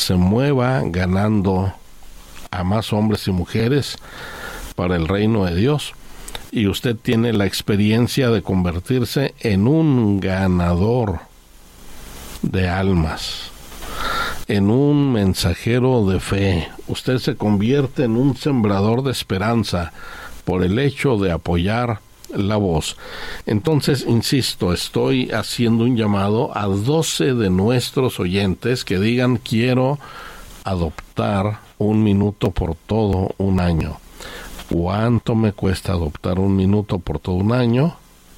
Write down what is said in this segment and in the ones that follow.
se mueva ganando a más hombres y mujeres para el reino de Dios, y usted tiene la experiencia de convertirse en un ganador de almas, en un mensajero de fe. Usted se convierte en un sembrador de esperanza por el hecho de apoyar la voz. Entonces, insisto, estoy haciendo un llamado a 12 de nuestros oyentes que digan: quiero adoptar un minuto por todo un año. ¿Cuánto me cuesta adoptar un minuto por todo un año?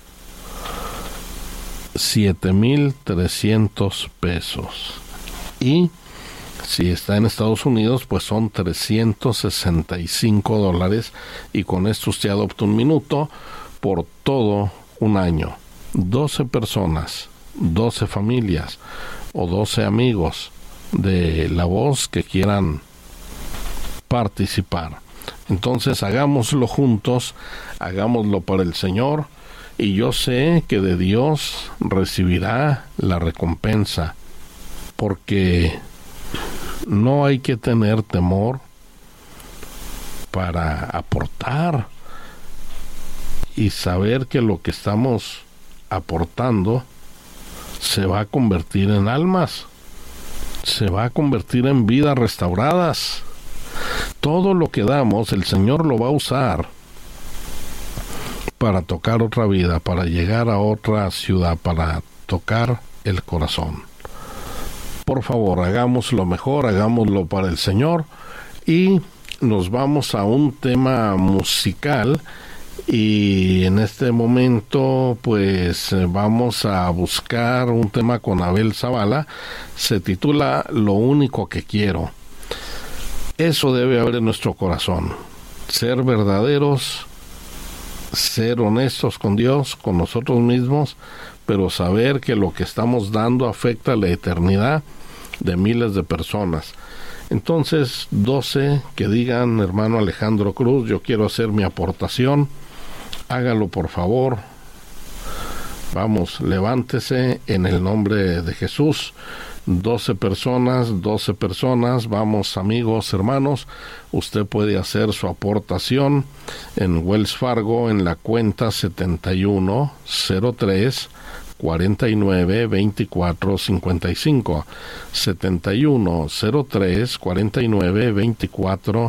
7,300 pesos. Y si está en Estados Unidos, pues son $365, y con esto usted adopta un minuto por todo un año. 12 personas, 12 familias o 12 amigos de la voz que quieran participar. Entonces, hagámoslo juntos, hagámoslo para el Señor, y yo sé que de Dios recibirá la recompensa, porque no hay que tener temor para aportar y saber que lo que estamos aportando se va a convertir en almas, se va a convertir en vidas restauradas. Todo lo que damos, el Señor lo va a usar para tocar otra vida, para llegar a otra ciudad, para tocar el corazón. Por favor, hagámoslo mejor, hagámoslo para el Señor, y nos vamos a un tema musical. Y en este momento pues vamos a buscar un tema con Abel Zavala. Se titula Lo único que quiero. Eso debe haber en nuestro corazón: ser verdaderos, ser honestos con Dios, con nosotros mismos, pero saber que lo que estamos dando afecta la eternidad de miles de personas. Entonces, 12 que digan: hermano Alejandro Cruz, yo quiero hacer mi aportación. Hágalo, por favor. Vamos, levántese en el nombre de Jesús. 12 personas, vamos, amigos, hermanos. Usted puede hacer su aportación en Wells Fargo en la cuenta 7103 49 24 55, 7103 49 24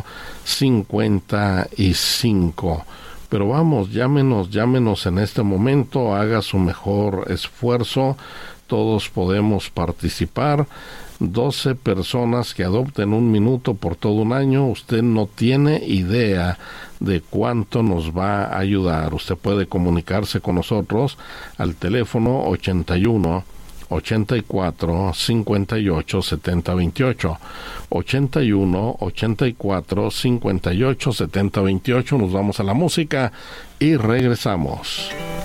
55. Pero vamos, llámenos en este momento, haga su mejor esfuerzo, todos podemos participar. 12 personas que adopten un minuto por todo un año, usted no tiene idea de cuánto nos va a ayudar. Usted puede comunicarse con nosotros al teléfono 81 84 58 70 28, 81 84 58 70 28. Nos vamos a la música y regresamos.